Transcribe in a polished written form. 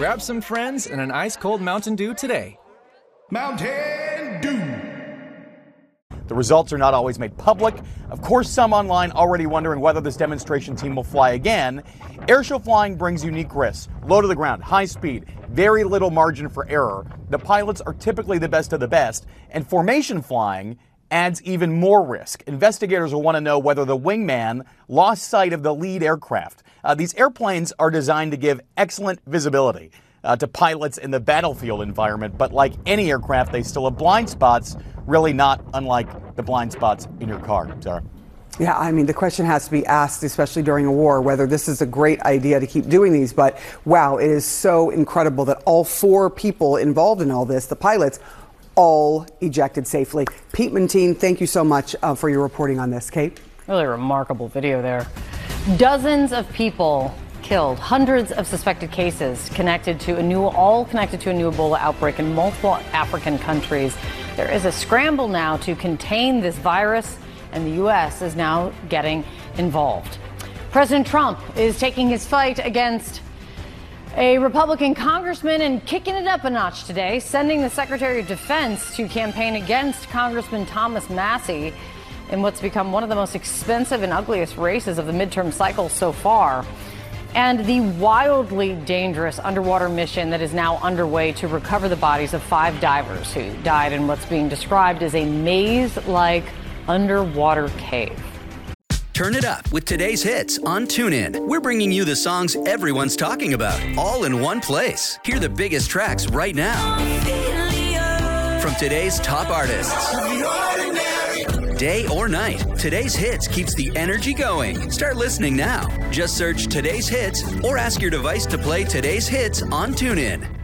Grab some friends and an ice-cold Mountain Dew today. Mountain Dew. The results are not always made public. Of course, some online already wondering whether this demonstration team will fly again. Airshow flying brings unique risks. Low to the ground, high speed, very little margin for error. The pilots are typically the best of the best. And formation flying adds even more risk. Investigators will want to know whether the wingman lost sight of the lead aircraft. These airplanes are designed to give excellent visibility to pilots in the battlefield environment, but like any aircraft, they still have blind spots, really not unlike the blind spots in your car. Sarah. Yeah, I mean, the question has to be asked, especially during a war, whether this is a great idea to keep doing these. But wow, it is so incredible that all 4 people involved in all this, the pilots, all ejected safely. Pete Mentine, thank you so much for your reporting on this. Kate? Really remarkable video there. Dozens of people killed, hundreds of suspected cases connected to a new Ebola outbreak in multiple African countries. There is a scramble now to contain this virus, and the U.S. is now getting involved. President Trump is taking his fight against a Republican congressman and kicking it up a notch today, sending the Secretary of Defense to campaign against Congressman Thomas Massie in what's become one of the most expensive and ugliest races of the midterm cycle so far. And the wildly dangerous underwater mission that is now underway to recover the bodies of 5 divers who died in what's being described as a maze-like underwater cave. Turn it up with today's hits on TuneIn. We're bringing you the songs everyone's talking about, all in one place. Hear the biggest tracks right now from today's top artists. Day or night, today's hits keeps the energy going. Start listening now. Just search today's hits or ask your device to play today's hits on TuneIn.